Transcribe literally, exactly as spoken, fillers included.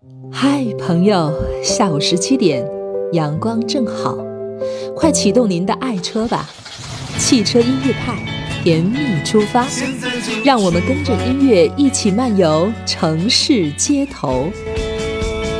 嗨，朋友，下午十七点，阳光正好，快启动您的爱车吧！汽车音乐派，甜蜜出发，让我们跟着音乐一起漫游城市街头。